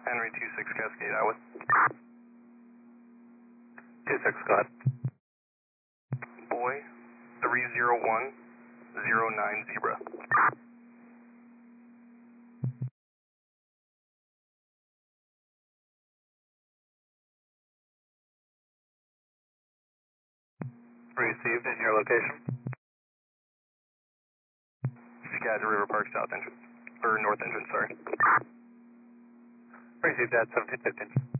Henry 26 Cascade, Iowa. 26, go ahead. Boy, 30109 Zebra. Received in your location. Skagit River Park South entrance, or North entrance, sorry. Received at 1715.